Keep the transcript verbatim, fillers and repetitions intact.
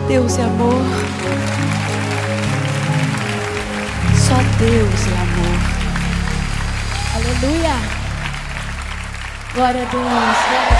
Deus é amor. Só Deus é amor. Aleluia. Glória a Deus. Glória a Deus.